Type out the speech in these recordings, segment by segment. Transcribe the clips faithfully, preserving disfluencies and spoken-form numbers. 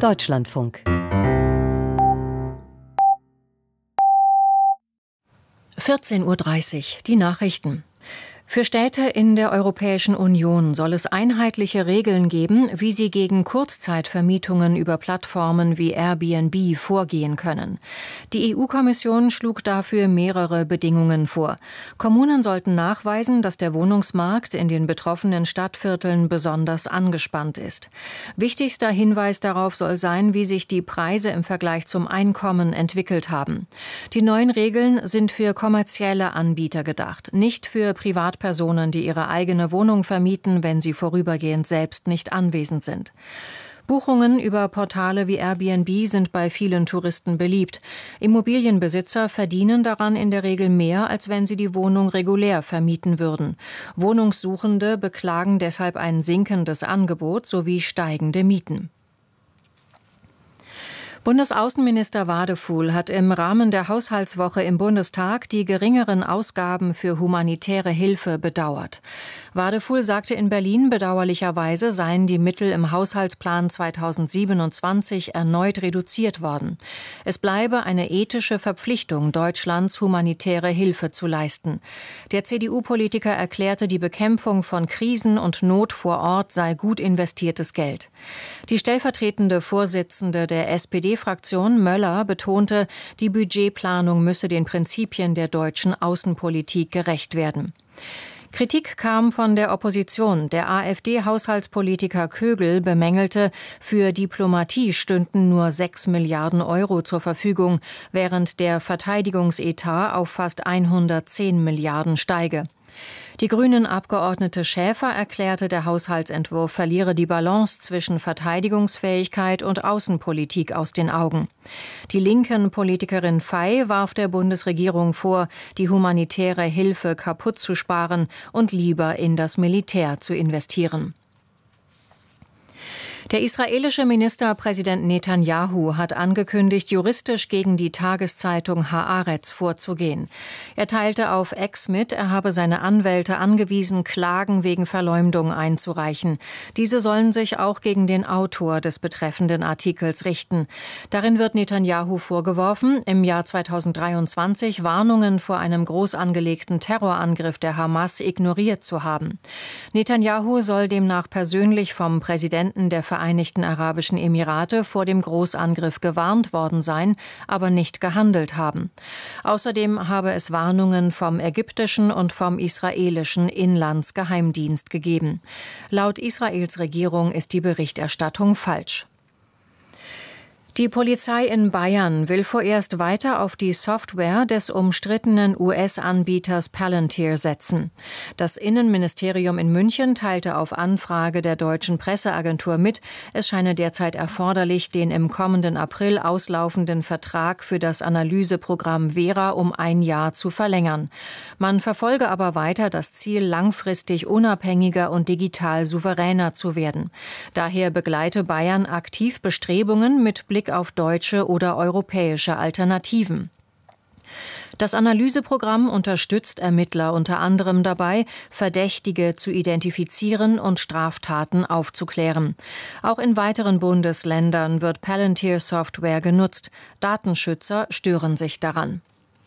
Deutschlandfunk. vierzehn Uhr dreißig, die Nachrichten. Für Städte in der Europäischen Union soll es einheitliche Regeln geben, wie sie gegen Kurzzeitvermietungen über Plattformen wie Airbnb vorgehen können. Die E U-Kommission schlug dafür mehrere Bedingungen vor. Kommunen sollten nachweisen, dass der Wohnungsmarkt in den betroffenen Stadtvierteln besonders angespannt ist. Wichtigster Hinweis darauf soll sein, wie sich die Preise im Vergleich zum Einkommen entwickelt haben. Die neuen Regeln sind für kommerzielle Anbieter gedacht, nicht für Privatpersonen, Personen, die ihre eigene Wohnung vermieten, wenn sie vorübergehend selbst nicht anwesend sind. Buchungen über Portale wie Airbnb sind bei vielen Touristen beliebt. Immobilienbesitzer verdienen daran in der Regel mehr, als wenn sie die Wohnung regulär vermieten würden. Wohnungssuchende beklagen deshalb ein sinkendes Angebot sowie steigende Mieten. Bundesaußenminister Wadefuhl hat im Rahmen der Haushaltswoche im Bundestag die geringeren Ausgaben für humanitäre Hilfe bedauert. Wadefuhl sagte in Berlin, bedauerlicherweise seien die Mittel im Haushaltsplan zweitausendsiebenundzwanzig erneut reduziert worden. Es bleibe eine ethische Verpflichtung, Deutschlands humanitäre Hilfe zu leisten. Der C D U-Politiker erklärte, die Bekämpfung von Krisen und Not vor Ort sei gut investiertes Geld. Die stellvertretende Vorsitzende der S P D-Fraktion Möller betonte, die Budgetplanung müsse den Prinzipien der deutschen Außenpolitik gerecht werden. Kritik kam von der Opposition. Der AfD-Haushaltspolitiker Kögel bemängelte, für Diplomatie stünden nur sechs Milliarden Euro zur Verfügung, während der Verteidigungsetat auf fast hundertzehn Milliarden steige. Die Grünen-Abgeordnete Schäfer erklärte, der Haushaltsentwurf verliere die Balance zwischen Verteidigungsfähigkeit und Außenpolitik aus den Augen. Die linken Politikerin Fey warf der Bundesregierung vor, die humanitäre Hilfe kaputt zu sparen und lieber in das Militär zu investieren. Der israelische Ministerpräsident Netanyahu hat angekündigt, juristisch gegen die Tageszeitung Haaretz vorzugehen. Er teilte auf X mit, er habe seine Anwälte angewiesen, Klagen wegen Verleumdung einzureichen. Diese sollen sich auch gegen den Autor des betreffenden Artikels richten. Darin wird Netanyahu vorgeworfen, im Jahr zweitausenddreiundzwanzig Warnungen vor einem groß angelegten Terrorangriff der Hamas ignoriert zu haben. Netanyahu soll demnach persönlich vom Präsidenten der Vereinigten Arabischen Emirate vor dem Großangriff gewarnt worden sein, aber nicht gehandelt haben. Außerdem habe es Warnungen vom ägyptischen und vom israelischen Inlandsgeheimdienst gegeben. Laut Israels Regierung ist die Berichterstattung falsch. Die Polizei in Bayern will vorerst weiter auf die Software des umstrittenen U S-Anbieters Palantir setzen. Das Innenministerium in München teilte auf Anfrage der deutschen Presseagentur mit, es scheine derzeit erforderlich, den im kommenden April auslaufenden Vertrag für das Analyseprogramm Vera um ein Jahr zu verlängern. Man verfolge aber weiter das Ziel, langfristig unabhängiger und digital souveräner zu werden. Daher begleite Bayern aktiv Bestrebungen mit Blick auf deutsche oder europäische Alternativen. Das Analyseprogramm unterstützt Ermittler unter anderem dabei, Verdächtige zu identifizieren und Straftaten aufzuklären. Auch in weiteren Bundesländern wird Palantir-Software genutzt. Datenschützer stören sich daran.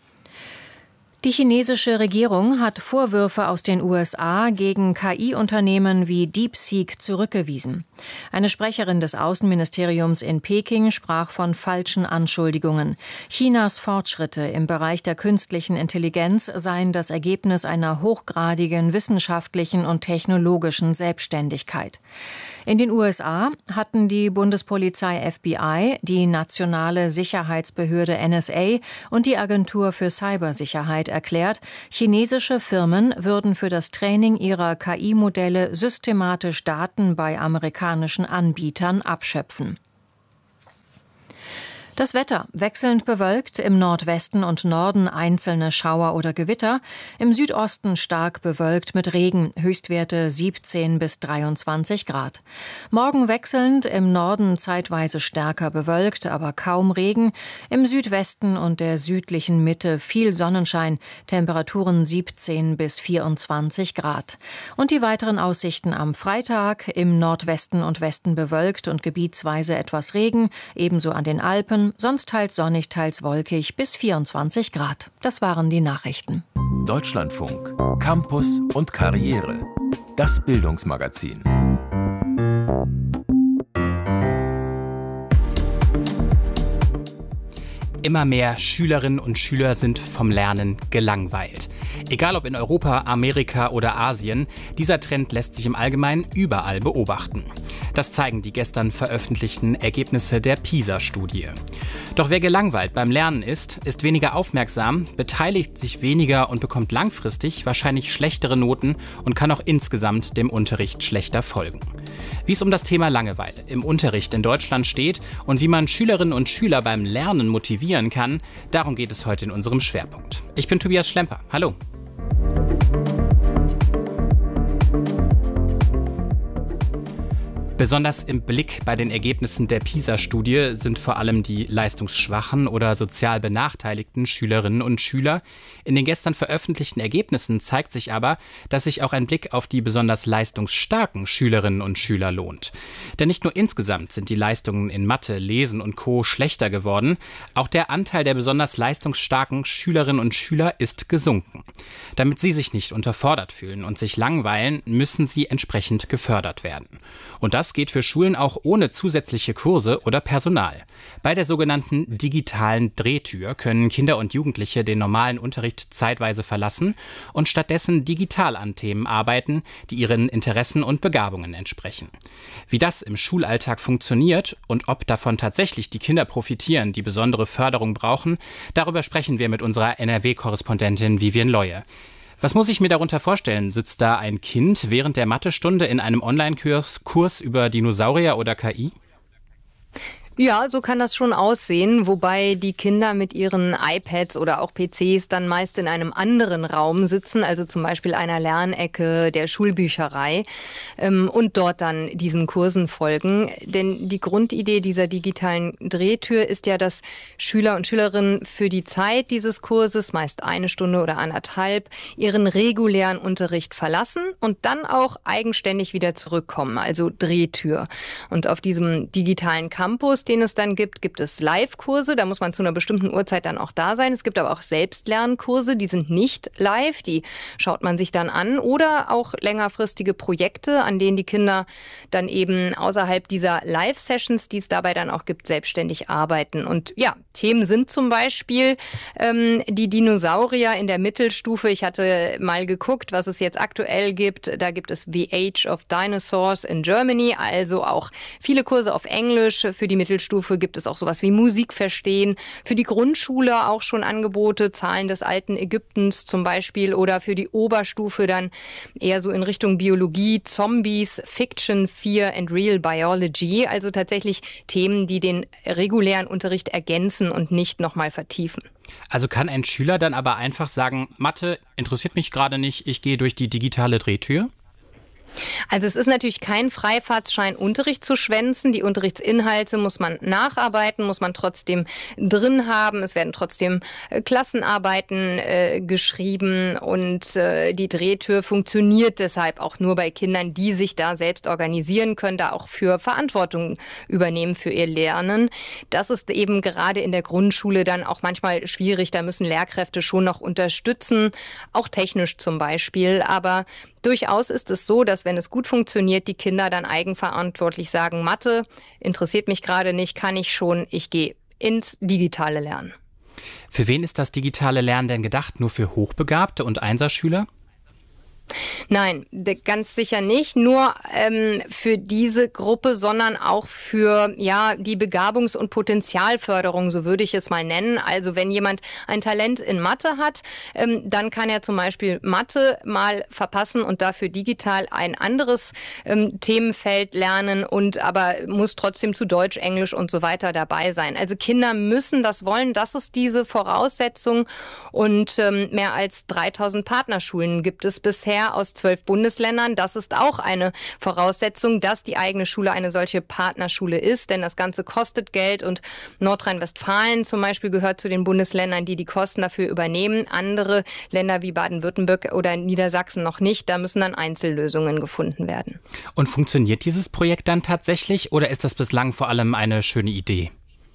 Die chinesische Regierung hat Vorwürfe aus den U S A gegen K I-Unternehmen wie DeepSeek zurückgewiesen. Eine Sprecherin des Außenministeriums in Peking sprach von falschen Anschuldigungen. Chinas Fortschritte im Bereich der künstlichen Intelligenz seien das Ergebnis einer hochgradigen wissenschaftlichen und technologischen Selbstständigkeit. In den U S A hatten die Bundespolizei F B I, die nationale Sicherheitsbehörde N S A und die Agentur für Cybersicherheit erklärt, chinesische Firmen würden für das Training ihrer K I-Modelle systematisch Daten bei amerikanischen Anbietern abschöpfen. Das Wetter: wechselnd bewölkt, im Nordwesten und Norden einzelne Schauer oder Gewitter, im Südosten stark bewölkt mit Regen, Höchstwerte siebzehn bis dreiundzwanzig Grad. Morgen wechselnd, im Norden zeitweise stärker bewölkt, aber kaum Regen, im Südwesten und der südlichen Mitte viel Sonnenschein, Temperaturen siebzehn bis vierundzwanzig Grad. Und die weiteren Aussichten am Freitag: im Nordwesten und Westen bewölkt und gebietsweise etwas Regen, ebenso an den Alpen, sonst teils sonnig, teils wolkig bis vierundzwanzig Grad. Das waren die Nachrichten. Deutschlandfunk, Campus und Karriere. Das Bildungsmagazin. Immer mehr Schülerinnen und Schüler sind vom Lernen gelangweilt. Egal ob in Europa, Amerika oder Asien, dieser Trend lässt sich im Allgemeinen überall beobachten. Das zeigen die gestern veröffentlichten Ergebnisse der PISA-Studie. Doch wer gelangweilt beim Lernen ist, ist weniger aufmerksam, beteiligt sich weniger und bekommt langfristig wahrscheinlich schlechtere Noten und kann auch insgesamt dem Unterricht schlechter folgen. Wie es um das Thema Langeweile im Unterricht in Deutschland steht und wie man Schülerinnen und Schüler beim Lernen motivieren kann, darum geht es heute in unserem Schwerpunkt. Ich bin Tobias Schlemper. Hallo. Besonders im Blick bei den Ergebnissen der PISA-Studie sind vor allem die leistungsschwachen oder sozial benachteiligten Schülerinnen und Schüler. In den gestern veröffentlichten Ergebnissen zeigt sich aber, dass sich auch ein Blick auf die besonders leistungsstarken Schülerinnen und Schüler lohnt. Denn nicht nur insgesamt sind die Leistungen in Mathe, Lesen und Co. schlechter geworden, auch der Anteil der besonders leistungsstarken Schülerinnen und Schüler ist gesunken. Damit sie sich nicht unterfordert fühlen und sich langweilen, müssen sie entsprechend gefördert werden. Und das Das geht für Schulen auch ohne zusätzliche Kurse oder Personal. Bei der sogenannten digitalen Drehtür können Kinder und Jugendliche den normalen Unterricht zeitweise verlassen und stattdessen digital an Themen arbeiten, die ihren Interessen und Begabungen entsprechen. Wie das im Schulalltag funktioniert und ob davon tatsächlich die Kinder profitieren, die besondere Förderung brauchen, darüber sprechen wir mit unserer N R W-Korrespondentin Vivian Leue. Was muss ich mir darunter vorstellen? Sitzt da ein Kind während der Mathestunde in einem Online-Kurs Kurs über Dinosaurier oder K I? Ja, so kann das schon aussehen, wobei die Kinder mit ihren iPads oder auch P Cs dann meist in einem anderen Raum sitzen, also zum Beispiel einer Lernecke der Schulbücherei, ähm, und dort dann diesen Kursen folgen. Denn die Grundidee dieser digitalen Drehtür ist ja, dass Schüler und Schülerinnen für die Zeit dieses Kurses, meist eine Stunde oder anderthalb, ihren regulären Unterricht verlassen und dann auch eigenständig wieder zurückkommen, also Drehtür. Und auf diesem digitalen Campus, den es dann gibt, gibt es Live-Kurse. Da muss man zu einer bestimmten Uhrzeit dann auch da sein. Es gibt aber auch Selbstlernkurse, die sind nicht live, die schaut man sich dann an. Oder auch längerfristige Projekte, an denen die Kinder dann eben außerhalb dieser Live-Sessions, die es dabei dann auch gibt, selbstständig arbeiten. Und ja, Themen sind zum Beispiel ähm, die Dinosaurier in der Mittelstufe. Ich hatte mal geguckt, was es jetzt aktuell gibt. Da gibt es The Age of Dinosaurs in Germany, also auch viele Kurse auf Englisch. Für die Mittelstufe gibt es auch sowas wie Musik verstehen. Für die Grundschule auch schon Angebote, Zahlen des alten Ägyptens zum Beispiel. Oder für die Oberstufe dann eher so in Richtung Biologie, Zombies, Fiction, Fear and Real Biology. Also tatsächlich Themen, die den regulären Unterricht ergänzen und nicht nochmal vertiefen. Also kann ein Schüler dann aber einfach sagen, Mathe interessiert mich gerade nicht, ich gehe durch die digitale Drehtür? Also es ist natürlich kein Freifahrtschein, Unterricht zu schwänzen. Die Unterrichtsinhalte muss man nacharbeiten, muss man trotzdem drin haben. Es werden trotzdem äh, Klassenarbeiten äh, geschrieben und äh, die Drehtür funktioniert deshalb auch nur bei Kindern, die sich da selbst organisieren können, da auch für Verantwortung übernehmen für ihr Lernen. Das ist eben gerade in der Grundschule dann auch manchmal schwierig. Da müssen Lehrkräfte schon noch unterstützen, auch technisch zum Beispiel. Aber durchaus ist es so, dass wenn es gut funktioniert, die Kinder dann eigenverantwortlich sagen, Mathe interessiert mich gerade nicht, kann ich schon, ich gehe ins digitale Lernen. Für wen ist das digitale Lernen denn gedacht? Nur für Hochbegabte und Einserschüler? Nein, ganz sicher nicht. Nur ähm, für diese Gruppe, sondern auch für ja die Begabungs- und Potenzialförderung, so würde ich es mal nennen. Also wenn jemand ein Talent in Mathe hat, ähm, dann kann er zum Beispiel Mathe mal verpassen und dafür digital ein anderes ähm, Themenfeld lernen und aber muss trotzdem zu Deutsch, Englisch und so weiter dabei sein. Also Kinder müssen das wollen. Das ist diese Voraussetzung. Und ähm, mehr als dreitausend Partnerschulen gibt es bisher aus zwölf Bundesländern. Das ist auch eine Voraussetzung, dass die eigene Schule eine solche Partnerschule ist, denn das Ganze kostet Geld und Nordrhein-Westfalen zum Beispiel gehört zu den Bundesländern, die die Kosten dafür übernehmen. Andere Länder wie Baden-Württemberg oder Niedersachsen noch nicht. Da müssen dann Einzellösungen gefunden werden. Und funktioniert dieses Projekt dann tatsächlich oder ist das bislang vor allem eine schöne Idee?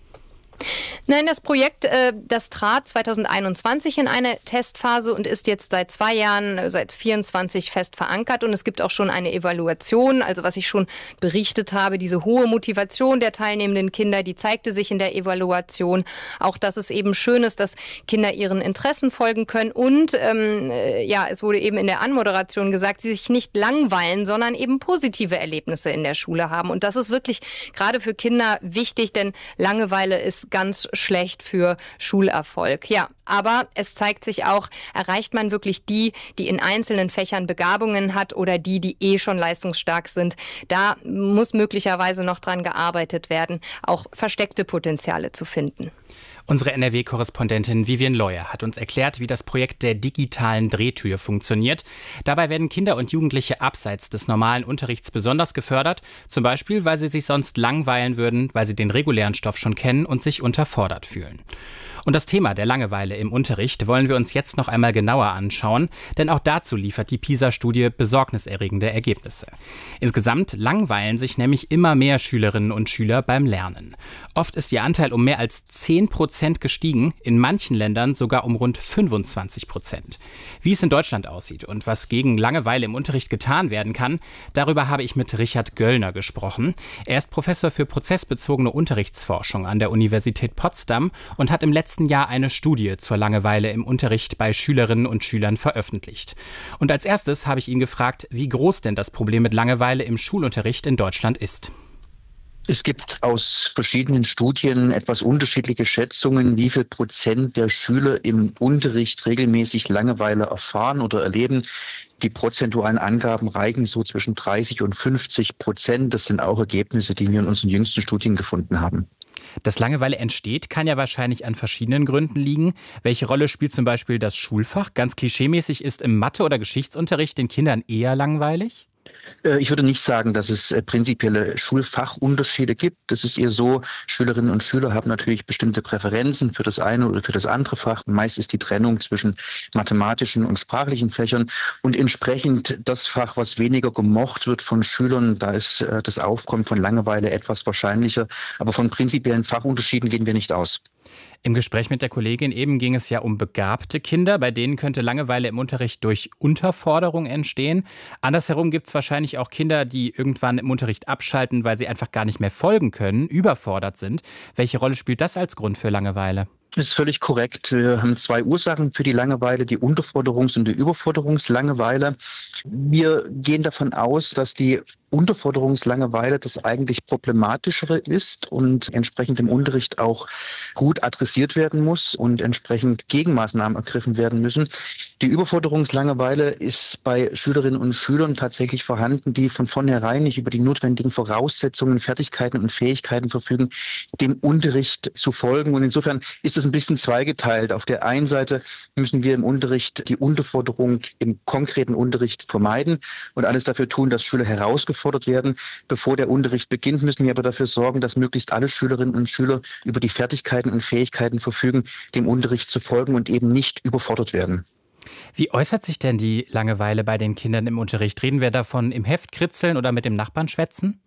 Nein, das Projekt, äh, das trat zweitausendeinundzwanzig in eine Testphase und ist jetzt seit zwei Jahren, seit vierundzwanzig fest verankert. Und es gibt auch schon eine Evaluation. Also was ich schon berichtet habe, diese hohe Motivation der teilnehmenden Kinder, die zeigte sich in der Evaluation. Auch, dass es eben schön ist, dass Kinder ihren Interessen folgen können. Und ähm, ja, es wurde eben in der Anmoderation gesagt, sie sich nicht langweilen, sondern eben positive Erlebnisse in der Schule haben. Und das ist wirklich gerade für Kinder wichtig, denn Langeweile ist ganz schlecht für Schulerfolg. Ja, aber es zeigt sich auch, erreicht man wirklich die, die in einzelnen Fächern Begabungen hat oder die, die eh schon leistungsstark sind. Da muss möglicherweise noch dran gearbeitet werden, auch versteckte Potenziale zu finden. Unsere N R W-Korrespondentin Vivian Leuer hat uns erklärt, wie das Projekt der digitalen Drehtür funktioniert. Dabei werden Kinder und Jugendliche abseits des normalen Unterrichts besonders gefördert, zum Beispiel, weil sie sich sonst langweilen würden, weil sie den regulären Stoff schon kennen und sich unterfordert fühlen. Und das Thema der Langeweile im Unterricht wollen wir uns jetzt noch einmal genauer anschauen, denn auch dazu liefert die PISA-Studie besorgniserregende Ergebnisse. Insgesamt langweilen sich nämlich immer mehr Schülerinnen und Schüler beim Lernen. Oft ist ihr Anteil um mehr als zehn Prozent gestiegen, in manchen Ländern sogar um rund fünfundzwanzig Prozent. Wie es in Deutschland aussieht und was gegen Langeweile im Unterricht getan werden kann, darüber habe ich mit Richard Göllner gesprochen. Er ist Professor für prozessbezogene Unterrichtsforschung an der Universität Potsdam und hat im letzten Jahr eine Studie zur Langeweile im Unterricht bei Schülerinnen und Schülern veröffentlicht. Und als erstes habe ich ihn gefragt, wie groß denn das Problem mit Langeweile im Schulunterricht in Deutschland ist. Es gibt aus verschiedenen Studien etwas unterschiedliche Schätzungen, wie viel Prozent der Schüler im Unterricht regelmäßig Langeweile erfahren oder erleben. Die prozentualen Angaben reichen so zwischen dreißig und fünfzig Prozent. Das sind auch Ergebnisse, die wir in unseren jüngsten Studien gefunden haben. Dass Langeweile entsteht, kann ja wahrscheinlich an verschiedenen Gründen liegen. Welche Rolle spielt zum Beispiel das Schulfach? Ganz klischeemäßig ist im Mathe- oder Geschichtsunterricht den Kindern eher langweilig? Ich würde nicht sagen, dass es prinzipielle Schulfachunterschiede gibt. Es ist eher so, Schülerinnen und Schüler haben natürlich bestimmte Präferenzen für das eine oder für das andere Fach. Meist ist die Trennung zwischen mathematischen und sprachlichen Fächern und entsprechend das Fach, was weniger gemocht wird von Schülern, da ist das Aufkommen von Langeweile etwas wahrscheinlicher. Aber von prinzipiellen Fachunterschieden gehen wir nicht aus. Im Gespräch mit der Kollegin eben ging es ja um begabte Kinder. Bei denen könnte Langeweile im Unterricht durch Unterforderung entstehen. Andersherum gibt es wahrscheinlich auch Kinder, die irgendwann im Unterricht abschalten, weil sie einfach gar nicht mehr folgen können, überfordert sind. Welche Rolle spielt das als Grund für Langeweile? Das ist völlig korrekt. Wir haben zwei Ursachen für die Langeweile, die Unterforderungs- und die Überforderungslangeweile. Wir gehen davon aus, dass die Unterforderungslangeweile das eigentlich Problematischere ist und entsprechend im Unterricht auch gut adressiert werden muss und entsprechend Gegenmaßnahmen ergriffen werden müssen. Die Überforderungslangeweile ist bei Schülerinnen und Schülern tatsächlich vorhanden, die von vornherein nicht über die notwendigen Voraussetzungen, Fertigkeiten und Fähigkeiten verfügen, dem Unterricht zu folgen. Und insofern ist es ein bisschen zweigeteilt. Auf der einen Seite müssen wir im Unterricht die Unterforderung im konkreten Unterricht vermeiden und alles dafür tun, dass Schüler herausgefordert werden. Bevor der Unterricht beginnt, müssen wir aber dafür sorgen, dass möglichst alle Schülerinnen und Schüler über die Fertigkeiten und Fähigkeiten verfügen, dem Unterricht zu folgen und eben nicht überfordert werden. Wie äußert sich denn die Langeweile bei den Kindern im Unterricht? Reden wir davon im Heft kritzeln oder mit dem Nachbarn schwätzen?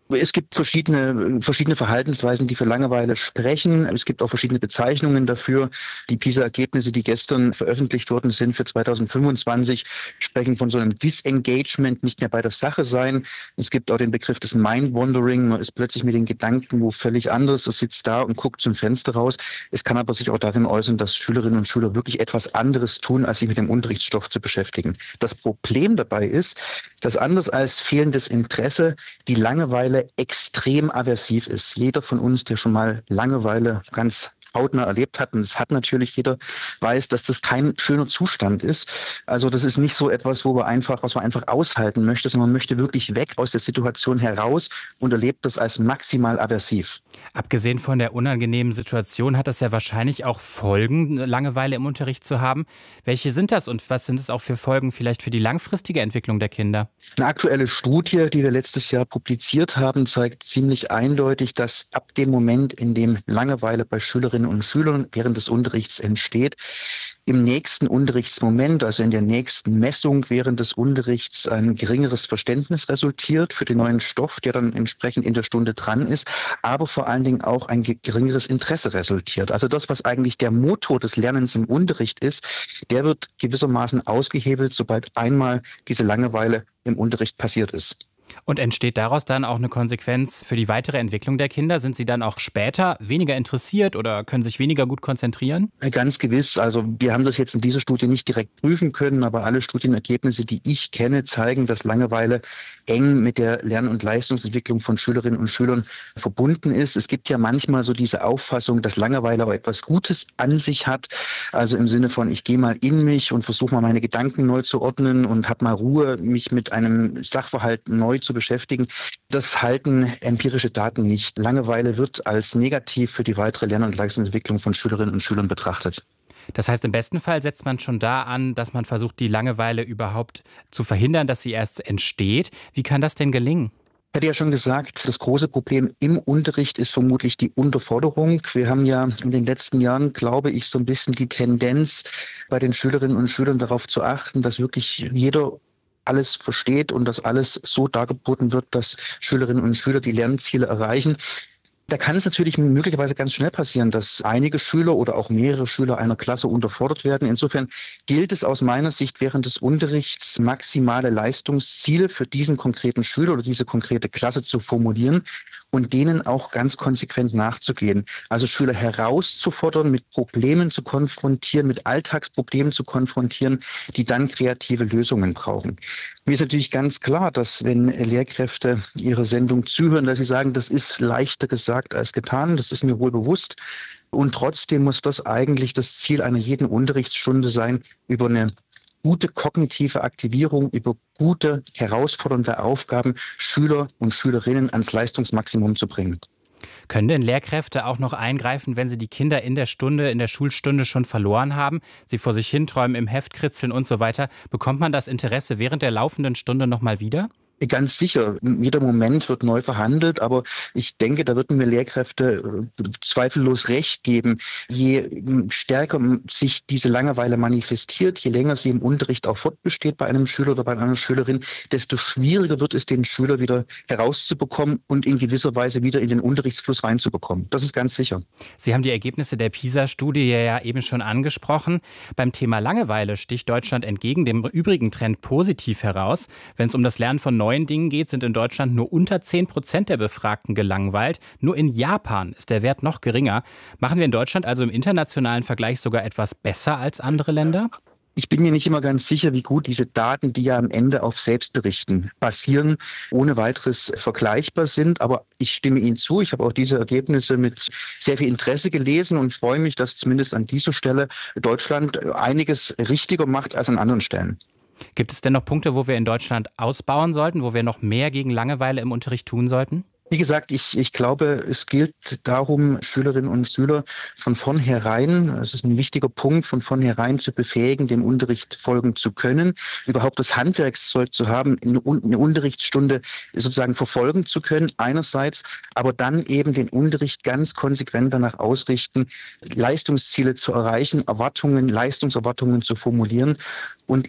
Es gibt verschiedene, verschiedene Verhaltensweisen, die für Langeweile sprechen. Es gibt auch verschiedene Bezeichnungen dafür. Die PISA-Ergebnisse, die gestern veröffentlicht worden sind für zweitausendfünfundzwanzig, sprechen von so einem Disengagement, nicht mehr bei der Sache sein. Es gibt auch den Begriff des Mind-Wandering. Man ist plötzlich mit den Gedanken wo völlig anders, sitzt da und guckt zum Fenster raus. Es kann aber sich auch darin äußern, dass Schülerinnen und Schüler wirklich etwas anderes tun, als sich mit dem Unterrichtsstoff zu beschäftigen. Das Problem dabei ist, dass anders als fehlendes Interesse die Langeweile extrem aversiv ist. Jeder von uns, der schon mal Langeweile ganz hautnah erlebt hat, und das hat natürlich jeder, weiß, dass das kein schöner Zustand ist. Also das ist nicht so etwas, wo man einfach, was man einfach aushalten möchte, sondern man möchte wirklich weg aus der Situation heraus und erlebt das als maximal aversiv. Abgesehen von der unangenehmen Situation hat das ja wahrscheinlich auch Folgen, Langeweile im Unterricht zu haben. Welche sind das und was sind es auch für Folgen vielleicht für die langfristige Entwicklung der Kinder? Eine aktuelle Studie, die wir letztes Jahr publiziert haben, zeigt ziemlich eindeutig, dass ab dem Moment, in dem Langeweile bei Schülerinnen und Schülern während des Unterrichts entsteht, im nächsten Unterrichtsmoment, also in der nächsten Messung während des Unterrichts, ein geringeres Verständnis resultiert für den neuen Stoff, der dann entsprechend in der Stunde dran ist, aber vor allen Dingen auch ein geringeres Interesse resultiert. Also das, was eigentlich der Motor des Lernens im Unterricht ist, der wird gewissermaßen ausgehebelt, sobald einmal diese Langeweile im Unterricht passiert ist. Und entsteht daraus dann auch eine Konsequenz für die weitere Entwicklung der Kinder? Sind sie dann auch später weniger interessiert oder können sich weniger gut konzentrieren? Ganz gewiss. Also wir haben das jetzt in dieser Studie nicht direkt prüfen können, aber alle Studienergebnisse, die ich kenne, zeigen, dass Langeweile eng mit der Lern- und Leistungsentwicklung von Schülerinnen und Schülern verbunden ist. Es gibt ja manchmal so diese Auffassung, dass Langeweile auch etwas Gutes an sich hat. Also im Sinne von, ich gehe mal in mich und versuche mal meine Gedanken neu zu ordnen und habe mal Ruhe, mich mit einem Sachverhalt neu zu beschäftigen. Das halten empirische Daten nicht. Langeweile wird als negativ für die weitere Lern- und Leistungsentwicklung von Schülerinnen und Schülern betrachtet. Das heißt, im besten Fall setzt man schon da an, dass man versucht, die Langeweile überhaupt zu verhindern, dass sie erst entsteht. Wie kann das denn gelingen? Ich hatte ja schon gesagt, das große Problem im Unterricht ist vermutlich die Unterforderung. Wir haben ja in den letzten Jahren, glaube ich, so ein bisschen die Tendenz, bei den Schülerinnen und Schülern darauf zu achten, dass wirklich jeder alles versteht und dass alles so dargeboten wird, dass Schülerinnen und Schüler die Lernziele erreichen. Da kann es natürlich möglicherweise ganz schnell passieren, dass einige Schüler oder auch mehrere Schüler einer Klasse unterfordert werden. Insofern gilt es aus meiner Sicht während des Unterrichts, maximale Leistungsziele für diesen konkreten Schüler oder diese konkrete Klasse zu formulieren und denen auch ganz konsequent nachzugehen. Also Schüler herauszufordern, mit Problemen zu konfrontieren, mit Alltagsproblemen zu konfrontieren, die dann kreative Lösungen brauchen. Mir ist natürlich ganz klar, dass wenn Lehrkräfte ihre Sendung zuhören, dass sie sagen, das ist leichter gesagt als getan, das ist mir wohl bewusst. Und trotzdem muss das eigentlich das Ziel einer jeden Unterrichtsstunde sein, über eine gute kognitive Aktivierung, über gute, herausfordernde Aufgaben Schüler und Schülerinnen ans Leistungsmaximum zu bringen. Können denn Lehrkräfte auch noch eingreifen, wenn sie die Kinder in der Stunde, in der Schulstunde schon verloren haben, sie vor sich hinträumen, im Heft kritzeln und so weiter? Bekommt man das Interesse während der laufenden Stunde nochmal wieder? Ganz sicher. Jeder Moment wird neu verhandelt, aber ich denke, da würden mir Lehrkräfte zweifellos recht geben. Je stärker sich diese Langeweile manifestiert, je länger sie im Unterricht auch fortbesteht bei einem Schüler oder bei einer Schülerin, desto schwieriger wird es, den Schüler wieder herauszubekommen und in gewisser Weise wieder in den Unterrichtsfluss reinzubekommen. Das ist ganz sicher. Sie haben die Ergebnisse der PISA-Studie ja eben schon angesprochen. Beim Thema Langeweile sticht Deutschland entgegen dem übrigen Trend positiv heraus. Wenn es um das Lernen von neuen Dingen geht, sind in Deutschland nur unter zehn Prozent der Befragten gelangweilt. Nur in Japan ist der Wert noch geringer. Machen wir in Deutschland also im internationalen Vergleich sogar etwas besser als andere Länder? Ich bin mir nicht immer ganz sicher, wie gut diese Daten, die ja am Ende auf Selbstberichten basieren, ohne weiteres vergleichbar sind. Aber ich stimme Ihnen zu. Ich habe auch diese Ergebnisse mit sehr viel Interesse gelesen und freue mich, dass zumindest an dieser Stelle Deutschland einiges richtiger macht als an anderen Stellen. Gibt es denn noch Punkte, wo wir in Deutschland ausbauen sollten, wo wir noch mehr gegen Langeweile im Unterricht tun sollten? Wie gesagt, ich, ich glaube, es gilt darum, Schülerinnen und Schüler von vornherein, das ist ein wichtiger Punkt, von vornherein zu befähigen, dem Unterricht folgen zu können, überhaupt das Handwerkszeug zu haben, eine, eine Unterrichtsstunde sozusagen verfolgen zu können, einerseits, aber dann eben den Unterricht ganz konsequent danach ausrichten, Leistungsziele zu erreichen, Erwartungen, Leistungserwartungen zu formulieren und eben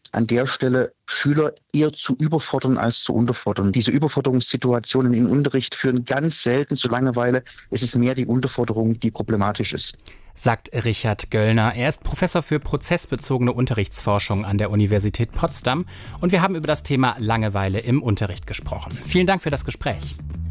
an der Stelle Schüler eher zu überfordern als zu unterfordern. Diese Überforderungssituationen im Unterricht führen ganz selten zu Langeweile. Es ist mehr die Unterforderung, die problematisch ist. Sagt Richard Göllner. Er ist Professor für prozessbezogene Unterrichtsforschung an der Universität Potsdam und wir haben über das Thema Langeweile im Unterricht gesprochen. Vielen Dank für das Gespräch.